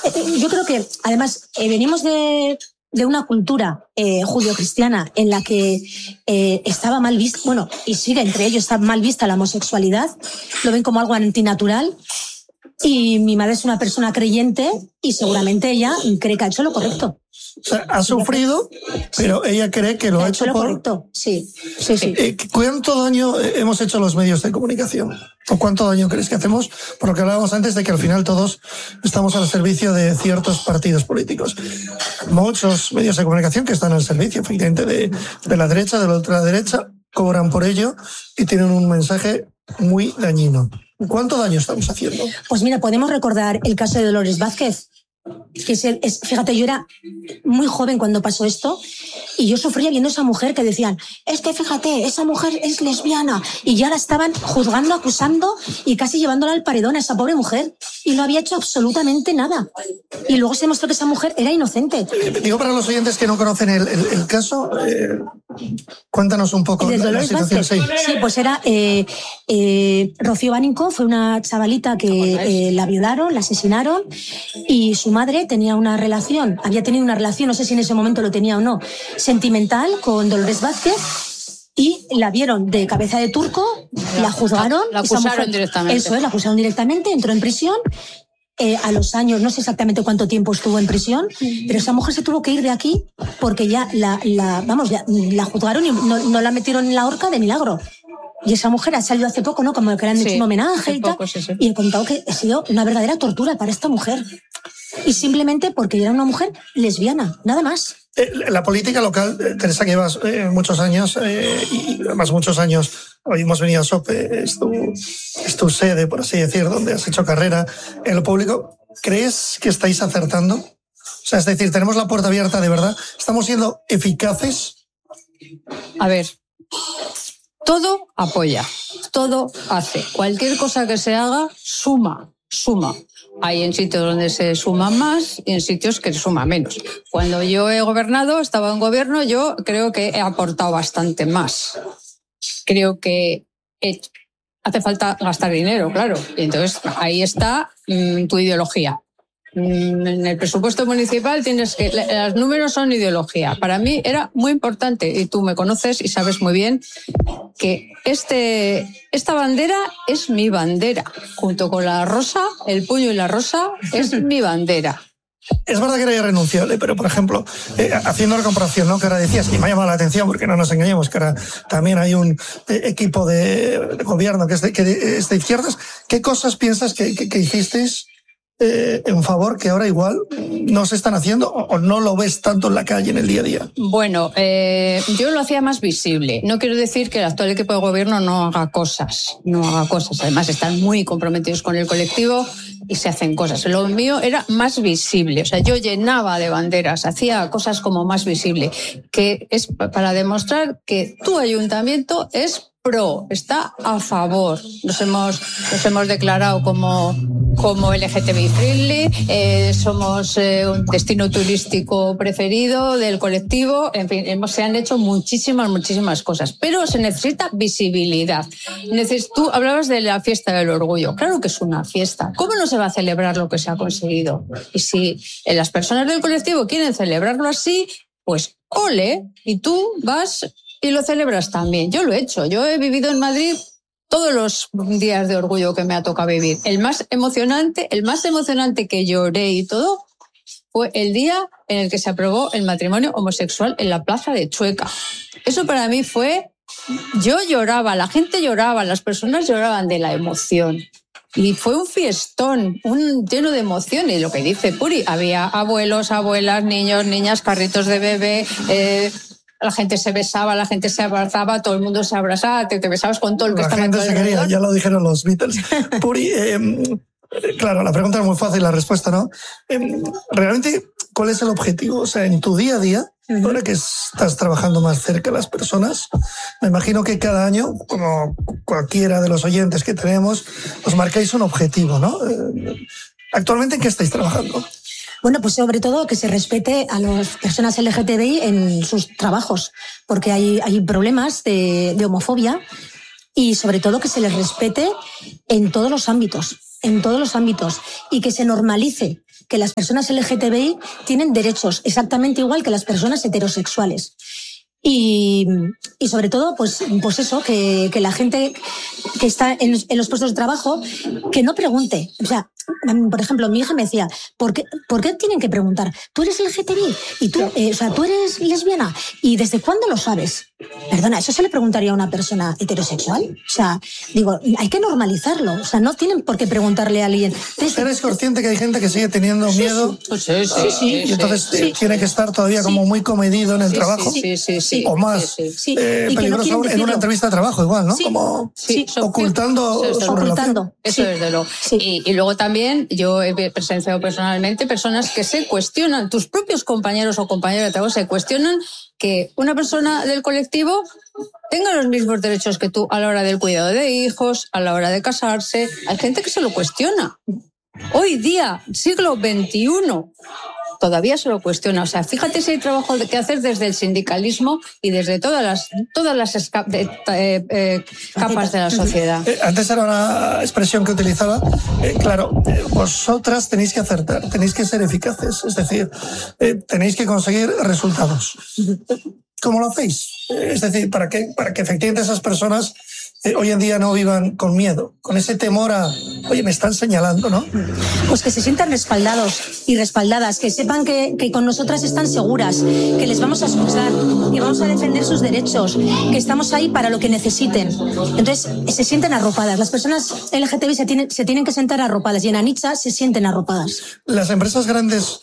Yo creo que, además, venimos de una cultura judio-cristiana en la que estaba mal vista, bueno, y sigue entre ellos, está mal vista la homosexualidad, lo ven como algo antinatural. Y mi madre es una persona creyente y seguramente ella cree que ha hecho lo correcto. O sea, ha sufrido, pero ella cree que lo ha hecho lo por... correcto, sí. ¿Cuánto daño hemos hecho los medios de comunicación? ¿O cuánto daño crees que hacemos? Por lo que hablábamos antes de que al final todos estamos al servicio de ciertos partidos políticos. Muchos medios de comunicación que están al servicio, efectivamente, de la derecha, de la ultraderecha, cobran por ello y tienen un mensaje muy dañino. ¿Cuánto daño estamos haciendo? Pues mira, podemos recordar el caso de Dolores Vázquez, que fíjate, yo era muy joven cuando pasó esto y yo sufría viendo a esa mujer que decían, es que fíjate, esa mujer es lesbiana, y ya la estaban juzgando, acusando y casi llevándola al paredón a esa pobre mujer, y no había hecho absolutamente nada. Y luego se demostró que esa mujer era inocente. Digo, para los oyentes que no conocen el caso, cuéntanos un poco la situación. Sí, pues era Rocío Bánico, fue una chavalita que la violaron, la asesinaron, y su madre tenía una relación, había tenido una relación, no sé si en ese momento lo tenía o no, sentimental con Dolores Vázquez, y la vieron de cabeza de turco, la juzgaron. La acusaron directamente. Eso es, la acusaron directamente, entró en prisión. A los años, no sé exactamente cuánto tiempo estuvo en prisión, pero esa mujer se tuvo que ir de aquí porque ya la juzgaron y no la metieron en la horca de milagro. Y esa mujer ha salido hace poco, ¿no? Como que le han hecho un homenaje y tal. Sí. Y he contado que ha sido una verdadera tortura para esta mujer. Y simplemente porque era una mujer lesbiana, nada más. La política local, Teresa, que llevas muchos años, y además muchos años, hoy hemos venido a SOPE, es tu sede, por así decir, donde has hecho carrera en lo público. ¿Crees que estáis acertando? O sea, es decir, tenemos la puerta abierta de verdad. ¿Estamos siendo eficaces? A ver, todo apoya, todo hace. Cualquier cosa que se haga suma. Hay en sitios donde se suma más y en sitios que se suma menos. Cuando yo he gobernado, estaba en gobierno, yo creo que he aportado bastante más. Creo que hace falta gastar dinero, claro. Y entonces ahí está tu ideología. En el presupuesto municipal los números son ideología. Para mí era muy importante, y tú me conoces y sabes muy bien que esta bandera es mi bandera. Junto con la rosa, el puño y la rosa es mi bandera. Es verdad que era irrenunciable, pero, por ejemplo, haciendo la comparación, ¿no?, que ahora decías, y me ha llamado la atención porque no nos engañemos, que ahora también hay un equipo de gobierno que es de izquierdas. ¿Qué cosas piensas que hicisteis en favor que ahora igual no se están haciendo o no lo ves tanto en la calle, en el día a día? Bueno, yo lo hacía más visible. No quiero decir que el actual equipo de gobierno no haga cosas. Además, están muy comprometidos con el colectivo y se hacen cosas. Lo mío era más visible. O sea, yo llenaba de banderas, hacía cosas como más visible, que es para demostrar que tu ayuntamiento es está a favor. Nos hemos declarado como LGTBI friendly, somos un destino turístico preferido del colectivo. En fin, se han hecho muchísimas cosas, pero se necesita visibilidad. Tú hablabas de la fiesta del orgullo. Claro que es una fiesta. ¿Cómo no se va a celebrar lo que se ha conseguido? Y si las personas del colectivo quieren celebrarlo así, pues ole, y tú vas y lo celebras también. Yo lo he hecho. Yo he vivido en Madrid todos los días de orgullo que me ha tocado vivir. El más emocionante que lloré y todo fue el día en el que se aprobó el matrimonio homosexual en la plaza de Chueca. Eso para mí fue... Yo lloraba, la gente lloraba, las personas lloraban de la emoción. Y fue un fiestón, lleno de emociones. Lo que dice Puri, había abuelos, abuelas, niños, niñas, carritos de bebé... La gente se besaba, la gente se abrazaba, todo el mundo se abrazaba, te besabas con todo el que estaba en tu alrededor. La gente se quería, ya lo dijeron los Beatles. Puri, claro, la pregunta es muy fácil, la respuesta no. Realmente, ¿cuál es el objetivo? O sea, en tu día a día, ahora que estás trabajando más cerca de las personas, me imagino que cada año, como cualquiera de los oyentes que tenemos, os marcáis un objetivo, ¿no? ¿Actualmente en qué estáis trabajando? Bueno, pues sobre todo que se respete a las personas LGTBI en sus trabajos, porque hay problemas de homofobia, y sobre todo que se les respete en todos los ámbitos, y que se normalice que las personas LGTBI tienen derechos exactamente igual que las personas heterosexuales. Y sobre todo, pues eso, que la gente que está en los puestos de trabajo, que no pregunte. O sea, por ejemplo, mi hija me decía, ¿por qué tienen que preguntar? ¿Tú eres LGTBI? ¿Y tú, tú eres lesbiana? ¿Y desde cuándo lo sabes? Perdona, ¿eso se le preguntaría a una persona heterosexual? O sea, digo, hay que normalizarlo. O sea, no tienen por qué preguntarle a alguien. ¿Eres consciente que hay gente que sigue teniendo miedo? Sí. Y entonces tiene que estar todavía como muy comedido en el trabajo. Sí. O más peligroso aún en una entrevista de trabajo, igual, ¿no? Como ocultando su relación. Eso desde luego. Y luego también yo he presenciado personalmente personas que se cuestionan, tus propios compañeros o compañeras de trabajo se cuestionan que una persona del colectivo tenga los mismos derechos que tú a la hora del cuidado de hijos, a la hora de casarse. Hay gente que se lo cuestiona. Hoy día, siglo XXI, todavía se lo cuestiona. O sea, fíjate si hay trabajo que hacer desde el sindicalismo y desde todas las capas de la sociedad. Antes era una expresión que utilizaba. Claro, vosotras tenéis que acertar, tenéis que ser eficaces. Es decir, tenéis que conseguir resultados. ¿Cómo lo hacéis? Es decir, para que efectivamente esas personas hoy en día no vivan con miedo, con ese temor a, oye, me están señalando, ¿no? Pues que se sientan respaldados y respaldadas, que sepan que con nosotras están seguras, que les vamos a escuchar, que vamos a defender sus derechos, que estamos ahí para lo que necesiten. Entonces, se sienten arropadas. Las personas LGTBI se tienen que sentar arropadas y en Anitza se sienten arropadas. Las empresas grandes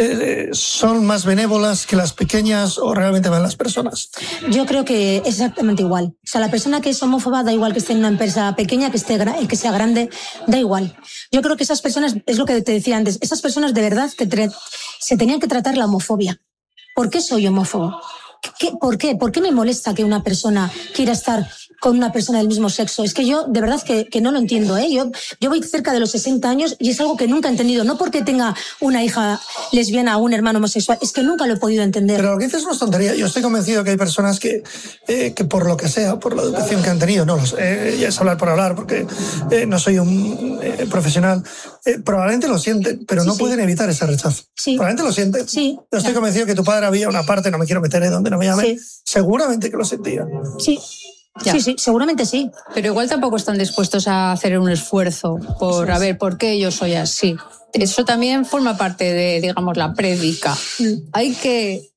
son más benévolas que las pequeñas o realmente van las personas? Yo creo que es exactamente igual. O sea, la persona que es homófoba da igual que esté en una empresa pequeña, que sea grande, da igual. Yo creo que esas personas, es lo que te decía antes, esas personas de verdad que se tenían que tratar la homofobia. ¿Por qué soy homófobo? ¿Por qué? ¿Por qué me molesta que una persona quiera estar con una persona del mismo sexo? Es que yo, de verdad, que no lo entiendo, ¿eh? Yo voy cerca de los 60 años y es algo que nunca he entendido. No porque tenga una hija lesbiana o un hermano homosexual, es que nunca lo he podido entender. Pero lo que dices no es tontería. Yo estoy convencido que hay personas que por lo que sea, por la educación que han tenido, no lo sé, ya es hablar por hablar, porque no soy un profesional, probablemente lo sienten, pero no pueden evitar ese rechazo. Sí. Probablemente lo sienten. Sí. Yo estoy convencido que tu padre había una parte, no me quiero meter donde no me llame, seguramente que lo sentía. Sí. Ya. Sí, seguramente sí. Pero igual tampoco están dispuestos a hacer un esfuerzo por a ver por qué yo soy así. Eso también forma parte de, digamos, la prédica. Hay que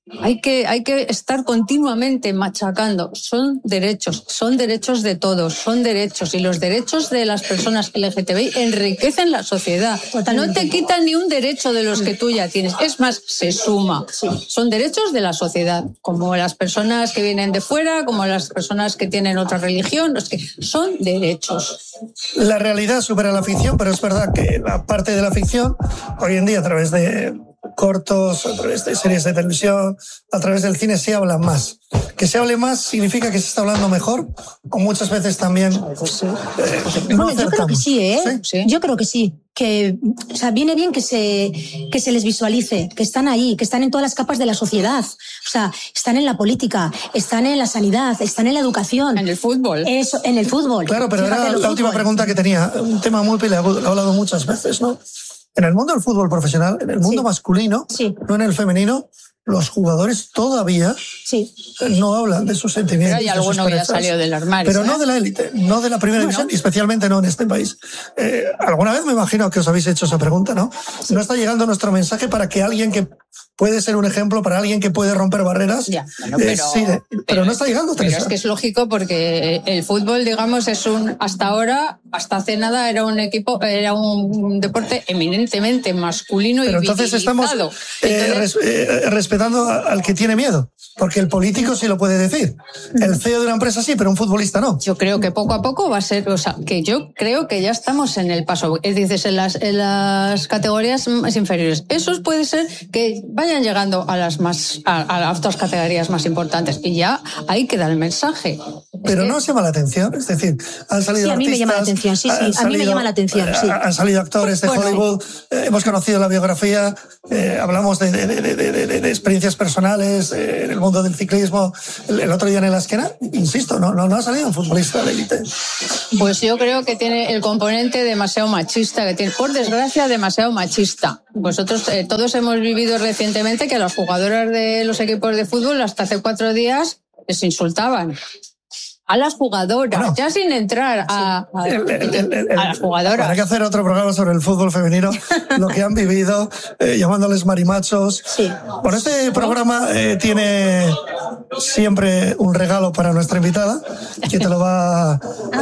estar continuamente machacando. Son derechos de todos, son derechos. Y los derechos de las personas LGTBI enriquecen la sociedad. Totalmente. No te quitan ni un derecho de los que tú ya tienes. Es más, se suma. Sí. Son derechos de la sociedad, como las personas que vienen de fuera, como las personas que tienen otra religión. Los que son derechos. La realidad supera la ficción, pero es verdad que la parte de la ficción, hoy en día, a través de cortos, a través de series de televisión, a través del cine, se habla más. Que se hable más significa que se está hablando mejor, o muchas veces también bueno, yo creo que sí, ¿eh? ¿Sí? Yo creo que sí. Que, o sea, viene bien que se les visualice, que están ahí, que están en todas las capas de la sociedad. O sea, están en la política, están en la sanidad, están en la educación. En el fútbol. Eso, en el fútbol. Claro, pero era la última pregunta que tenía. Un tema muy peleagudo, lo he hablado muchas veces, ¿no? En el mundo del fútbol profesional, en el mundo masculino, no en el femenino, los jugadores todavía no hablan de sus sentimientos. Pero hay alguno que ya salió del armario. Pero no de la élite, no de la primera división, y especialmente no en este país. Alguna vez me imagino que os habéis hecho esa pregunta, ¿no? No está llegando nuestro mensaje para que alguien que puede ser un ejemplo, para alguien que puede romper barreras, pero no está llegando, Teresa. Pero es que es lógico porque el fútbol, digamos, es hasta hace nada era un deporte eminentemente masculino pero y entonces estamos respetando al que tiene miedo, porque el político sí lo puede decir, el CEO de una empresa sí, pero un futbolista no. Yo creo que poco a poco va a ser, o sea, que yo creo que ya estamos en el paso, dices, en las categorías más inferiores. Eso puede ser que vayan llegando a las otras categorías más importantes y ya ahí queda el mensaje. Pero no os llama la atención, es decir, han salido a mí artistas, me llama la atención, a mí me llama la atención, han salido actores de Hollywood, hemos conocido la biografía, hablamos de experiencias personales en el mundo del ciclismo. El otro día en el Asquena, insisto, no ha salido un futbolista de élite. Pues yo creo que tiene el componente demasiado machista, que tiene, por desgracia, demasiado machista. Vosotros todos hemos vivido recientemente que las jugadoras de los equipos de fútbol hasta hace 4 días les insultaban. A las jugadoras, bueno, ya sin entrar a las jugadoras. Habrá que hacer otro programa sobre el fútbol femenino, lo que han vivido, llamándoles marimachos. Sí. Por este programa tiene siempre un regalo para nuestra invitada, que te lo va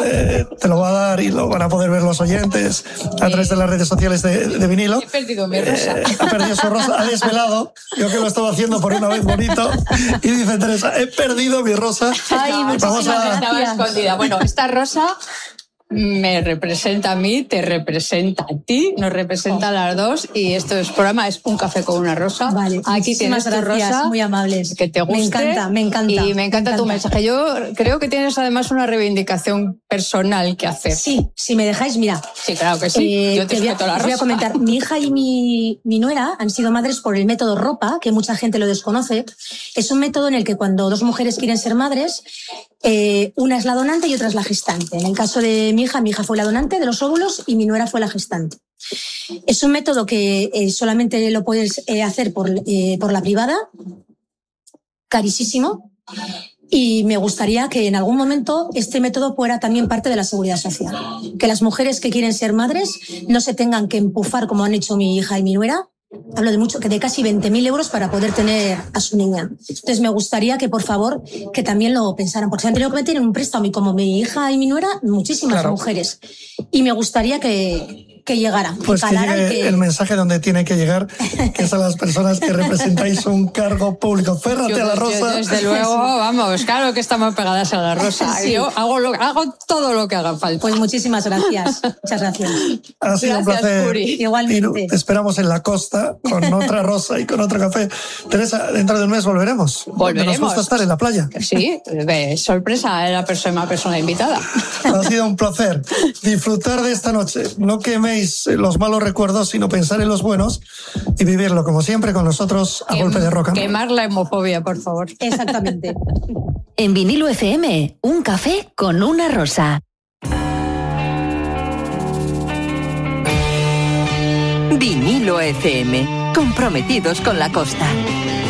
a dar y lo van a poder ver los oyentes a través de las redes sociales de Vinilo. He perdido mi rosa. Ha perdido su rosa, ha desvelado. Yo que lo estaba haciendo por una vez bonito. Y dice Teresa, he perdido mi rosa. Ay, vamos a... Estaba escondida. Bueno, esta rosa me representa a mí, te representa a ti, nos representa a las dos, y esto es programa, es un café con una rosa. Vale, aquí tienes tu rosa, muy amables. Que te guste. Me encanta. Y me encanta tu mensaje. Yo creo que tienes además una reivindicación personal que hacer. Sí, si me dejáis, mira. Sí, claro que sí. Yo te respeto la rosa. Voy a comentar. Mi hija y mi nuera han sido madres por el método ROPA, que mucha gente lo desconoce. Es un método en el que cuando 2 mujeres quieren ser madres, una es la donante y otra es la gestante. En el caso de mi hija fue la donante de los óvulos y mi nuera fue la gestante. Es un método que solamente lo puedes hacer por la privada, carísimo, y me gustaría que en algún momento este método fuera también parte de la seguridad social. Que las mujeres que quieren ser madres no se tengan que empufar como han hecho mi hija y mi nuera. Hablo de casi 20.000 euros para poder tener a su niña. Entonces me gustaría que, por favor, que también lo pensaran, porque se han tenido que meter en un préstamo, y como mi hija y mi nuera, muchísimas mujeres. Y me gustaría que llegara. Pues que llegue el mensaje donde tiene que llegar, que es a las personas que representáis un cargo público. Férrate a la rosa. Yo, desde luego, vamos, claro que estamos pegadas a la rosa. Sí. Yo hago todo lo que haga falta. Pues muchísimas gracias. Muchas gracias. Ha sido un placer. Puri. Igualmente. Te esperamos en la costa con otra rosa y con otro café. Teresa, dentro de un mes volveremos. Nos gusta estar en la playa. Sí, sorpresa, era una persona invitada. Ha sido un placer disfrutar de esta noche. No queméis los malos recuerdos, sino pensar en los buenos y vivirlo, como siempre, con nosotros a golpe de rock and roll. Quemar la homofobia, por favor. Exactamente. En Vinilo FM, un café con una rosa. Vinilo FM, comprometidos con la costa.